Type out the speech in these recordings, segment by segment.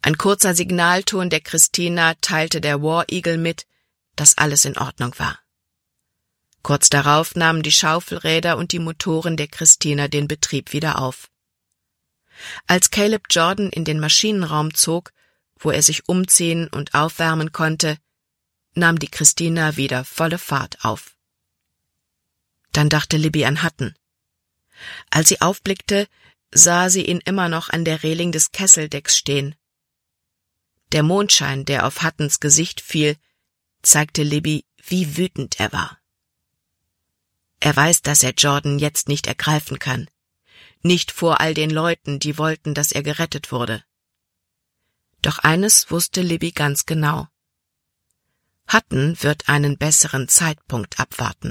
Ein kurzer Signalton der Christina teilte der War Eagle mit, dass alles in Ordnung war. Kurz darauf nahmen die Schaufelräder und die Motoren der Christina den Betrieb wieder auf. Als Caleb Jordan in den Maschinenraum zog, wo er sich umziehen und aufwärmen konnte, nahm die Christina wieder volle Fahrt auf. Dann dachte Libby an Hutton. Als sie aufblickte, sah sie ihn immer noch an der Reling des Kesseldecks stehen. Der Mondschein, der auf Huttons Gesicht fiel, zeigte Libby, wie wütend er war. Er weiß, dass er Jordan jetzt nicht ergreifen kann. Nicht vor all den Leuten, die wollten, dass er gerettet wurde. Doch eines wusste Libby ganz genau. Hutton wird einen besseren Zeitpunkt abwarten.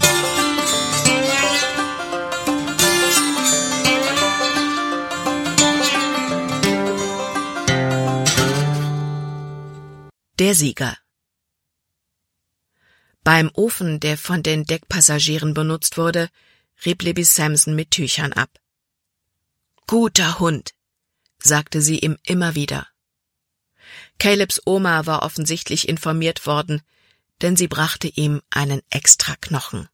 Der Sieger. Beim Ofen, der von den Deckpassagieren benutzt wurde, rieb Libby Sampson mit Tüchern ab. »Guter Hund«, sagte sie ihm immer wieder. Calebs Oma war offensichtlich informiert worden, denn sie brachte ihm einen extra Knochen.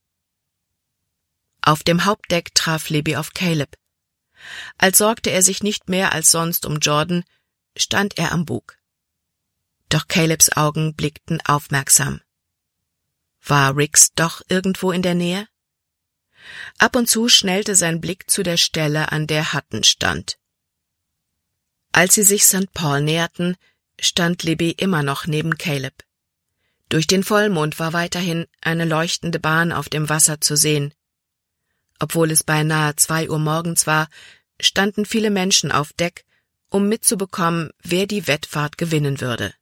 Auf dem Hauptdeck traf Libby auf Caleb. Als sorgte er sich nicht mehr als sonst um Jordan, stand er am Bug. Doch Calebs Augen blickten aufmerksam. War Riggs doch irgendwo in der Nähe? Ab und zu schnellte sein Blick zu der Stelle, an der Hutton stand. Als sie sich St. Paul näherten, stand Libby immer noch neben Caleb. Durch den Vollmond war weiterhin eine leuchtende Bahn auf dem Wasser zu sehen. Obwohl es beinahe 2 Uhr morgens war, standen viele Menschen auf Deck, um mitzubekommen, wer die Wettfahrt gewinnen würde.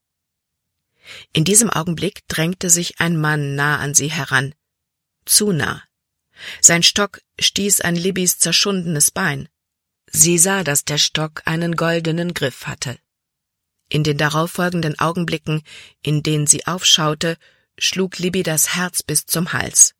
In diesem Augenblick drängte sich ein Mann nah an sie heran. Zu nah. Sein Stock stieß an Libbys zerschundenes Bein. Sie sah, dass der Stock einen goldenen Griff hatte. In den darauffolgenden Augenblicken, in denen sie aufschaute, schlug Libby das Herz bis zum Hals.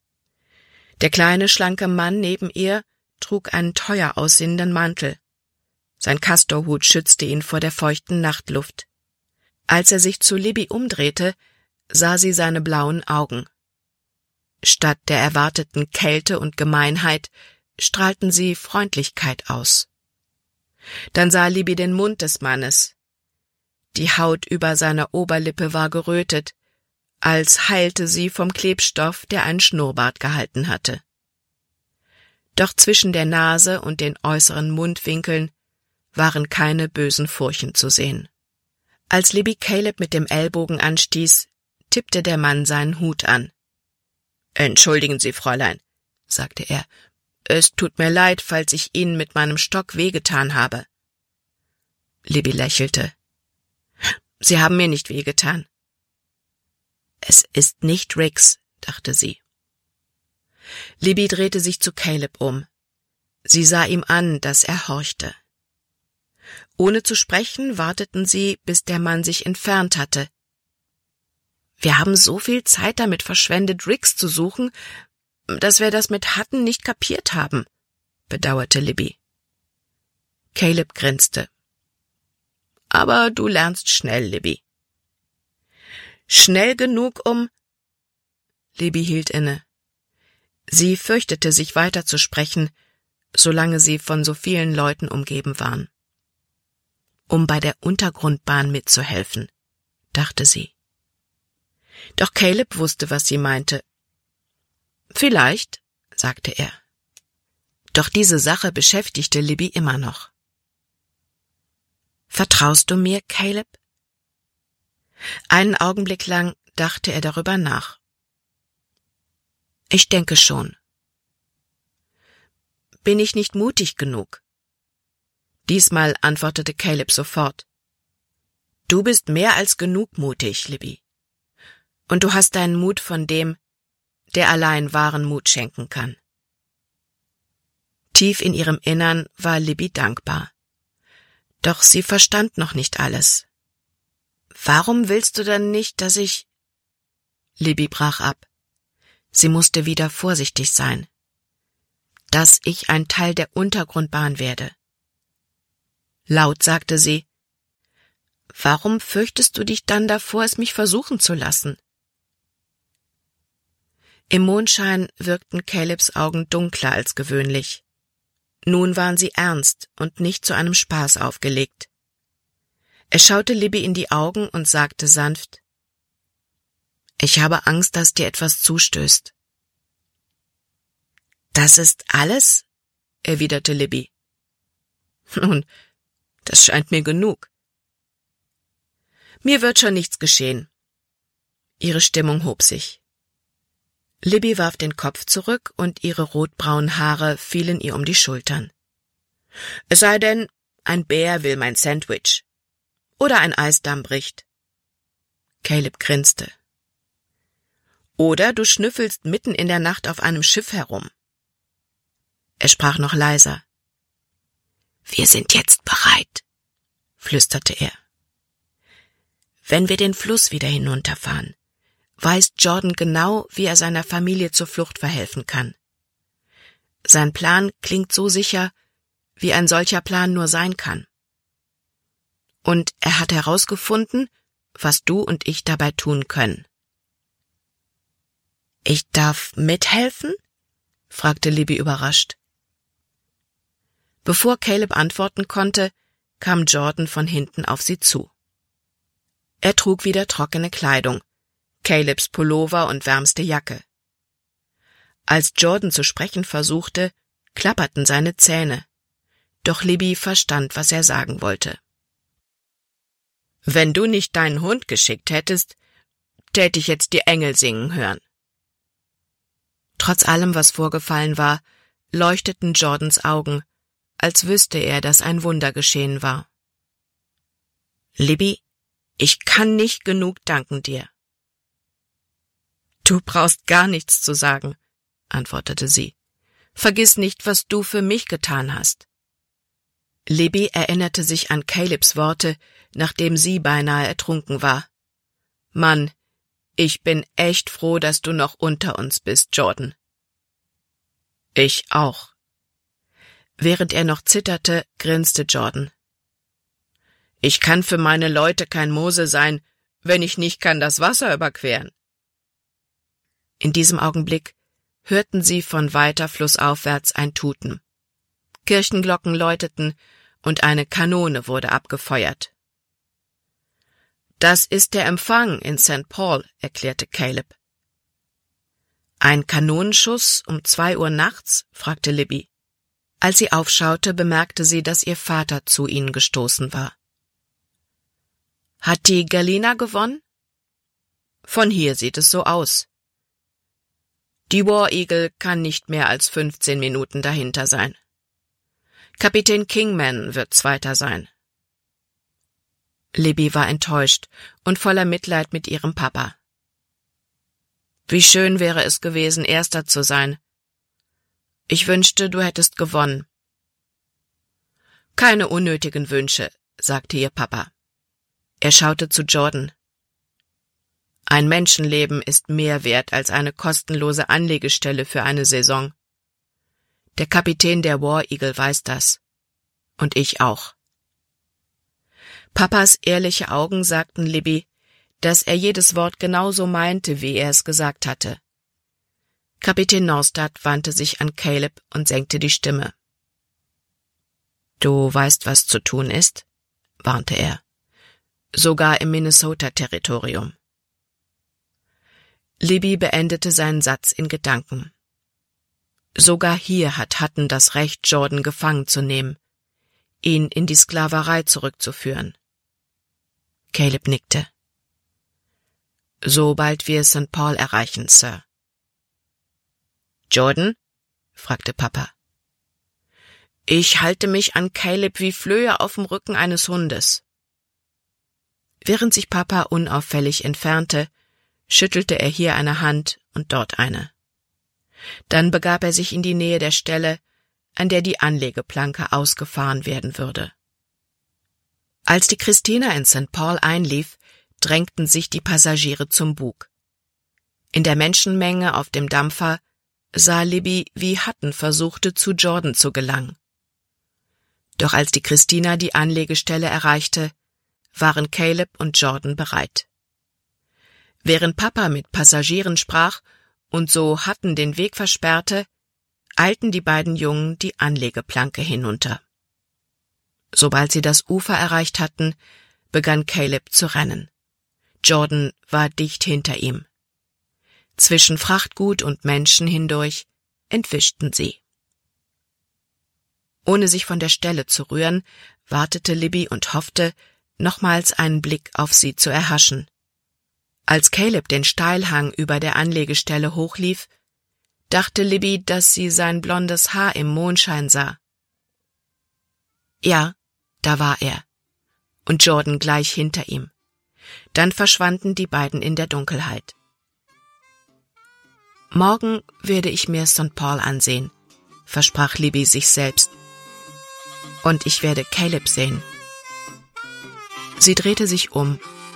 Der kleine, schlanke Mann neben ihr trug einen teuer aussehenden Mantel. Sein Kastorhut schützte ihn vor der feuchten Nachtluft. Als er sich zu Libby umdrehte, sah sie seine blauen Augen. Statt der erwarteten Kälte und Gemeinheit strahlten sie Freundlichkeit aus. Dann sah Libby den Mund des Mannes. Die Haut über seiner Oberlippe war gerötet, als heilte sie vom Klebstoff, der einen Schnurrbart gehalten hatte. Doch zwischen der Nase und den äußeren Mundwinkeln waren keine bösen Furchen zu sehen. Als Libby Caleb mit dem Ellbogen anstieß, tippte der Mann seinen Hut an. »Entschuldigen Sie, Fräulein«, sagte er, »es tut mir leid, falls ich Ihnen mit meinem Stock wehgetan habe.« Libby lächelte. »Sie haben mir nicht wehgetan.« »Es ist nicht Riggs«, dachte sie. Libby drehte sich zu Caleb um. Sie sah ihm an, dass er horchte. Ohne zu sprechen, warteten sie, bis der Mann sich entfernt hatte. »Wir haben so viel Zeit damit verschwendet, Riggs zu suchen, dass wir das mit Hutton nicht kapiert haben«, bedauerte Libby. Caleb grinste. »Aber du lernst schnell, Libby.« »Schnell genug, um...« Libby hielt inne. Sie fürchtete, sich weiterzusprechen, solange sie von so vielen Leuten umgeben waren. »Um bei der Untergrundbahn mitzuhelfen«, dachte sie. Doch Caleb wusste, was sie meinte. »Vielleicht«, sagte er. Doch diese Sache beschäftigte Libby immer noch. »Vertraust du mir, Caleb?« Einen Augenblick lang dachte er darüber nach. »Ich denke schon.« »Bin ich nicht mutig genug?« Diesmal antwortete Caleb sofort. »Du bist mehr als genug mutig, Libby. Und du hast deinen Mut von dem, der allein wahren Mut schenken kann.« Tief in ihrem Innern war Libby dankbar. Doch sie verstand noch nicht alles. »Warum willst du dann nicht, dass ich...« Libby brach ab. Sie musste wieder vorsichtig sein. »Dass ich ein Teil der Untergrundbahn werde.« Laut sagte sie, warum fürchtest du dich dann davor, es mich versuchen zu lassen? Im Mondschein wirkten Calebs Augen dunkler als gewöhnlich. Nun waren sie ernst und nicht zu einem Spaß aufgelegt. Er schaute Libby in die Augen und sagte sanft: »Ich habe Angst, dass dir etwas zustößt.« »Das ist alles?« erwiderte Libby. »Nun, das scheint mir genug.« »Mir wird schon nichts geschehen.« Ihre Stimmung hob sich. Libby warf den Kopf zurück und ihre rotbraunen Haare fielen ihr um die Schultern. »Es sei denn, ein Bär will mein Sandwich. Oder ein Eisdamm bricht.« Caleb grinste. »Oder du schnüffelst mitten in der Nacht auf einem Schiff herum.« Er sprach noch leiser. »Wir sind jetzt bereit«, flüsterte er. »Wenn wir den Fluss wieder hinunterfahren, weiß Jordan genau, wie er seiner Familie zur Flucht verhelfen kann. Sein Plan klingt so sicher, wie ein solcher Plan nur sein kann. Und er hat herausgefunden, was du und ich dabei tun können.« »Ich darf mithelfen?« fragte Libby überrascht. Bevor Caleb antworten konnte, kam Jordan von hinten auf sie zu. Er trug wieder trockene Kleidung, Calebs Pullover und wärmste Jacke. Als Jordan zu sprechen versuchte, klapperten seine Zähne, doch Libby verstand, was er sagen wollte. »Wenn du nicht deinen Hund geschickt hättest, täte ich jetzt die Engel singen hören.« Trotz allem, was vorgefallen war, leuchteten Jordans Augen, als wüsste er, dass ein Wunder geschehen war. »Libby, ich kann nicht genug danken dir.« »Du brauchst gar nichts zu sagen«, antwortete sie. »Vergiss nicht, was du für mich getan hast.« Libby erinnerte sich an Calebs Worte, nachdem sie beinahe ertrunken war. »Mann, ich bin echt froh, dass du noch unter uns bist, Jordan.« »Ich auch.« Während er noch zitterte, grinste Jordan. »Ich kann für meine Leute kein Mose sein, wenn ich nicht kann das Wasser überqueren.« In diesem Augenblick hörten sie von weiter flussaufwärts ein Tuten. Kirchenglocken läuteten und eine Kanone wurde abgefeuert. »Das ist der Empfang in St. Paul«, erklärte Caleb. »Ein Kanonenschuss um 2 Uhr nachts?« fragte Libby. Als sie aufschaute, bemerkte sie, dass ihr Vater zu ihnen gestoßen war. »Hat die Galena gewonnen?« »Von hier sieht es so aus.« »Die War Eagle kann nicht mehr als 15 Minuten dahinter sein. Kapitän Kingman wird Zweiter sein.« Libby war enttäuscht und voller Mitleid mit ihrem Papa. »Wie schön wäre es gewesen, Erster zu sein. Ich wünschte, du hättest gewonnen.« »Keine unnötigen Wünsche«, sagte ihr Papa. Er schaute zu Jordan. »Ein Menschenleben ist mehr wert als eine kostenlose Anlegestelle für eine Saison. Der Kapitän der War Eagle weiß das. Und ich auch.« Papas ehrliche Augen sagten Libby, dass er jedes Wort genauso meinte, wie er es gesagt hatte. Kapitän Norstad wandte sich an Caleb und senkte die Stimme. »Du weißt, was zu tun ist?« warnte er. »Sogar im Minnesota-Territorium.« Libby beendete seinen Satz in Gedanken. Sogar hier hat Hutton das Recht, Jordan gefangen zu nehmen, ihn in die Sklaverei zurückzuführen. Caleb nickte. »Sobald wir St. Paul erreichen, Sir.« »Jordan?« fragte Papa. »Ich halte mich an Caleb wie Flöhe auf dem Rücken eines Hundes.« Während sich Papa unauffällig entfernte, schüttelte er hier eine Hand und dort eine. Dann begab er sich in die Nähe der Stelle, an der die Anlegeplanke ausgefahren werden würde. Als die Christina in St. Paul einlief, drängten sich die Passagiere zum Bug. In der Menschenmenge auf dem Dampfer sah Libby, wie Hutton versuchte, zu Jordan zu gelangen. Doch als die Christina die Anlegestelle erreichte, waren Caleb und Jordan bereit. Während Papa mit Passagieren sprach und so Hutton den Weg versperrte, eilten die beiden Jungen die Anlegeplanke hinunter. Sobald sie das Ufer erreicht hatten, begann Caleb zu rennen. Jordan war dicht hinter ihm. Zwischen Frachtgut und Menschen hindurch entwischten sie. Ohne sich von der Stelle zu rühren, wartete Libby und hoffte, nochmals einen Blick auf sie zu erhaschen. Als Caleb den Steilhang über der Anlegestelle hochlief, dachte Libby, dass sie sein blondes Haar im Mondschein sah. Ja, da war er, und Jordan gleich hinter ihm. Dann verschwanden die beiden in der Dunkelheit. Morgen werde ich mir St. Paul ansehen, versprach Libby sich selbst. Und ich werde Caleb sehen. Sie drehte sich um